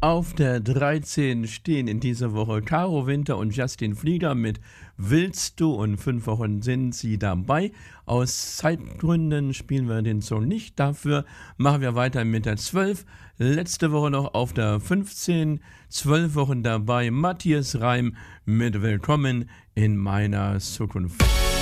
Auf der 13 stehen in dieser Woche Caro Winter und Justin Flieger mit Willst du, und 5 Wochen sind sie dabei. Aus Zeitgründen spielen wir den Song nicht. Dafür machen wir weiter mit der 12. Letzte Woche noch auf der 15. 12 Wochen dabei Matthias Reim mit Willkommen in meiner Zukunft.